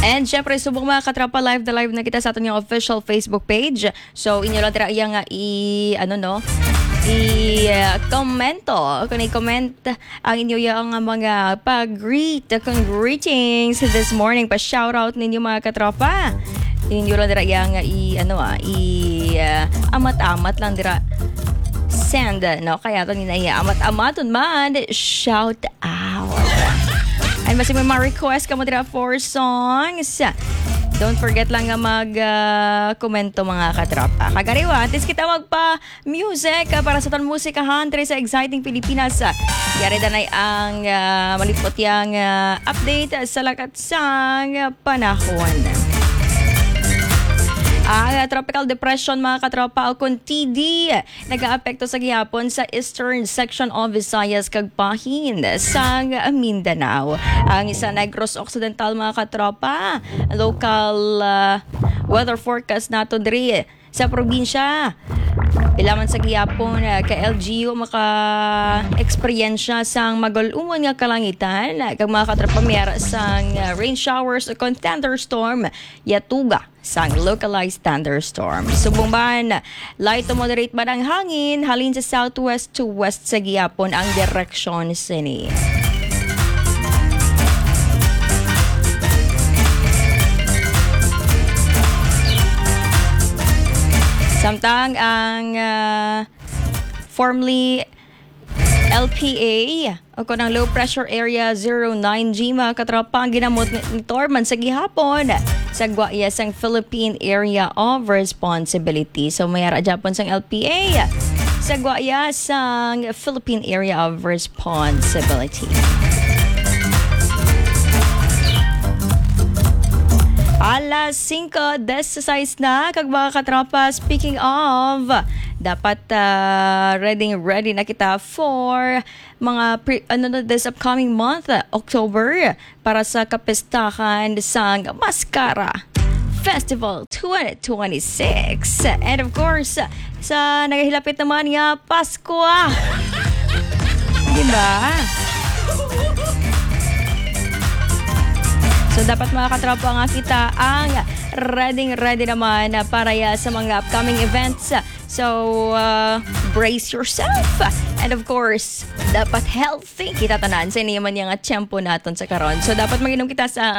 And syempre, subok mga katrapa live na kita sa atin yung official Facebook page. So, inyo lang tira nga i-komento. Kung i-comment ang inyo yung mga pag-greet, kung greetings this morning, pa-shoutout ninyo mga katrapa. Inyo lang tira nga amat-amat lang tira send, no? Kaya ito nina amat-amaton man, shout out. Ay, basta may mga request ka mo dira for songs. Don't forget lang nga mag-komento mga katrapa. Kagariwa, atis kita magpa-music para sa ton musikahan sa Exciting Pilipinas. Yari danay ang malipot yang update sa lakat sang panahon. Ang tropical depression mga katropa o kung TD nag-aapekto sa gihapon sa eastern section of Visayas kag bahin sa Mindanao. Ang isa Negros Occidental mga katropa, local weather forecast nato diri sa probinsya. Ilaman sa gihapon ka LGU maka-eksperyensya sang magulumon nga kalangitan kag mga katropa mayara sang rain showers o kung thunderstorm yatuga sang localized thunderstorm. Subong man, light to moderate man ang hangin halin sa southwest to west sa gihapon ang direksyon sini. Samtang ang formerly LPA o kung ang low pressure area 09G mga katropa ang ginamot ni Torman sa gihapon sa Guaya sang Philippine Area of Responsibility. So mayara Japon sang LPA sa Guaya sang Philippine Area of Responsibility. Alas 5:16 na kag mga katropa. Speaking of, dapat ready na kita for mga this upcoming month, October, para sa kapistahan sang Mascara Festival 2026. And of course, sa nagahilapit naman nga Pasko. Diba? So dapat mga katropa nga kita ang ready naman para sa mga upcoming events. So brace yourself. And of course, dapat healthy kita tanan sa iniman yung tiyempo naton sa karon. So dapat mag-inom kita sa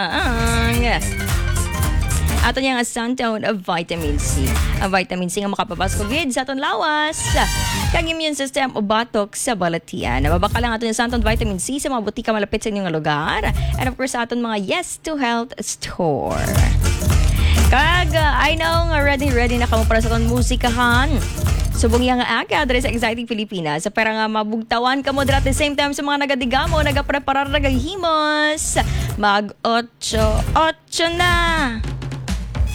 ato niyang Suntown of Vitamin C. Ang Vitamin C nga makapapasko gid sa aton lawas. Kang immune system o batok sa balatian. Nababaka lang ato yung Suntown Vitamin C sa mga butika malapit sa inyong lugar. And of course, sa aton mga Yes to Health store. Kag, I know nga ready na kamo para sa aton musikahan. Subong yang aga diri sa Exciting Pilipinas. Para nga mabugtawan ka mo at the same time sa mga nagadigamo, nagapreparar nagahimos. Mag 8 na.